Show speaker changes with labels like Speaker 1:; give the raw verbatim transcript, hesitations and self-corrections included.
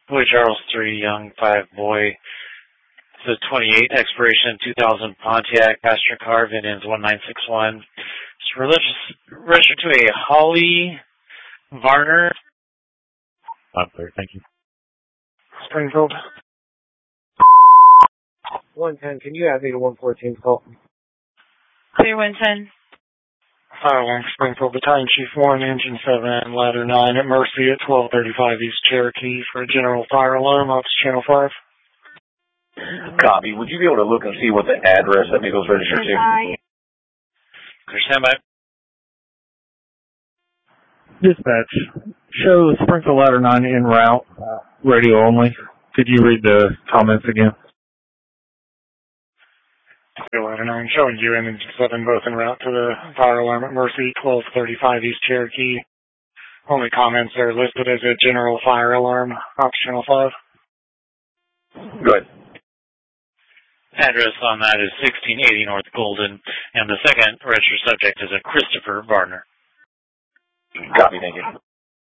Speaker 1: Boy Charles three, Young five, Boy. It's a twenty-eight, expiration two thousand Pontiac passenger car, V I N ends one nine six one. It's religious, registered to a Holly Varner.
Speaker 2: I'm clear, thank you.
Speaker 1: Springfield.
Speaker 3: one ten, can you add me to one fourteen call?
Speaker 4: Clear one ten.
Speaker 1: Fireline, Springfield Battalion Chief one, Engine seven, Ladder nine at Mercy at twelve thirty-five East Cherokee for a general fire alarm, Office Channel five.
Speaker 5: Copy. Would you be able to look and see what the address that vehicle's registered to?
Speaker 1: Clear standby.
Speaker 2: Dispatch, show Springfield Ladder nine en route, radio only. Could you read the comments again?
Speaker 1: Ladder nine showing you and Engine seven both en route to the fire alarm at Mercy, twelve thirty-five East Cherokee. Only comments are listed as a general fire alarm, Office Channel five.
Speaker 5: Good.
Speaker 1: Address on that is sixteen eighty North Golden, and the second registered subject is a Christopher Varner.
Speaker 5: Copy, thank you.